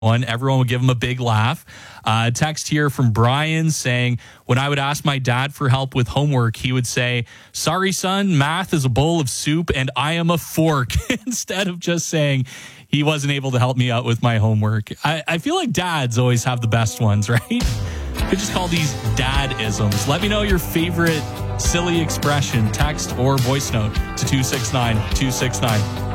one. Everyone would give him a big laugh. Text here from Brian saying, when I would ask my dad for help with homework, he would say, sorry, son, math is a bowl of soup and I am a fork, instead of just saying he wasn't able to help me out with my homework. I feel like dads always have the best ones, right? Could just call these dad-isms. Let me know your favorite silly expression, text or voice note to 269-269.